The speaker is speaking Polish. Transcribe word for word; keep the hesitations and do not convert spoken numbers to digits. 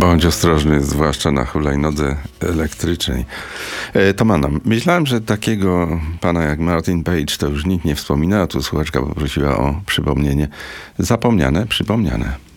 Bądź ostrożny, zwłaszcza na hulajnodze elektrycznej. E, Tomana, myślałem, że takiego pana jak Martin Page to już nikt nie wspomina, a tu słuchaczka poprosiła o przypomnienie. Zapomniane, przypomniane.